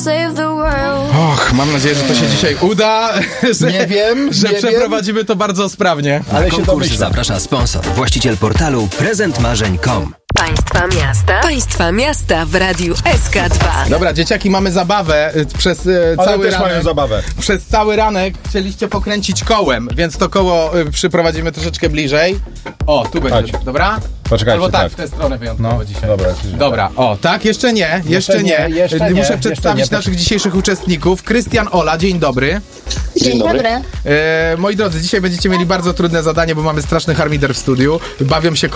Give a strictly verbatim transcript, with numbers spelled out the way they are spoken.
Och, mam nadzieję, że to się dzisiaj uda. Że, Nie wiem, że nie przeprowadzimy wiem. to bardzo sprawnie. Ale Na się konkurs domyślam. zaprasza sponsor, właściciel portalu prezent marzeń kropka com. Państwa miasta. Państwa miasta w Radiu S K dwa. Dobra, dzieciaki, mamy zabawę y, przez y, Ale cały też ranek. mają zabawę. Przez cały ranek chcieliście pokręcić kołem, więc to koło y, przyprowadzimy troszeczkę bliżej. O, tu będzie, Chodź. dobra? Poczekajcie, Albo tak, tak. w tę stronę wyjątkowo No, dzisiaj. dobra, oczywiście. Dobra, o, tak, jeszcze nie, jeszcze, nie. nie, jeszcze Y, nie, Muszę jeszcze przedstawić nie. naszych dzisiejszych uczestników. Krystian, Ola, dzień dobry. Dzień dobry. E, moi drodzy, dzisiaj będziecie mieli bardzo trudne zadanie, bo mamy straszny harmider w studiu. Bawią się